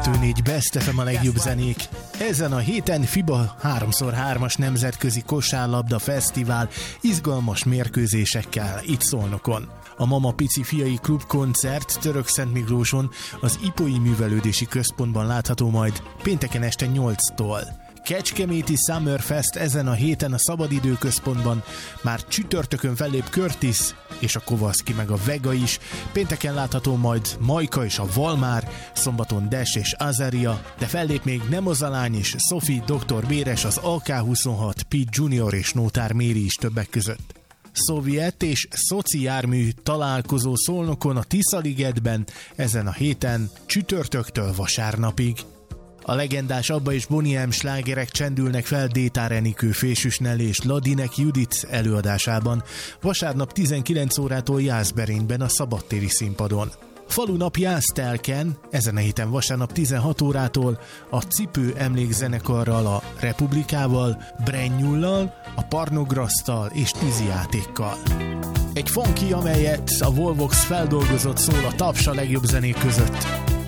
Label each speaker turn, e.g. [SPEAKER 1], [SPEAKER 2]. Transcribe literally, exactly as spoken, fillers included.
[SPEAKER 1] kilencvenkettő négy Best ef em a legjobb zenék. Ezen a héten FIBA három szor hármas nemzetközi kosárlabda fesztivál izgalmas mérkőzésekkel itt Szolnokon. A Mama Pici Fiai Klub koncert Törökszentmiklóson az Ipói Művelődési Központban látható majd pénteken este nyolctól. Kecskeméti Summerfest ezen a héten a Szabadidőközpontban, már csütörtökön fellép Curtis és a Kovaszki meg a Vega is, pénteken látható majd Majka és a Valmár, szombaton Des és Azaria, de fellép még Nemozalány és Sophie, doktor Béres, az á ká huszonhat, Pete Junior és Nótár Méri is többek között. Szovjet és szoci jármű találkozó Szolnokon a Tiszaligetben ezen a héten csütörtöktől vasárnapig. A legendás Abba és Boney M slágerek csendülnek fel Détár Enikő, Fésűs Nelly és Ladinek Judit előadásában vasárnap tizenkilenc órától Jászberényben a szabadtéri színpadon. Falunap Jásztelken ezen a héten vasárnap tizenhat órától a Cipő emlékzenekarral, a Republikával, Brennyullal, a Parnograsztal és tűzijátékkal. Egy funky, amelyet a Volvox feldolgozott, szól a Taps a legjobb zenék között.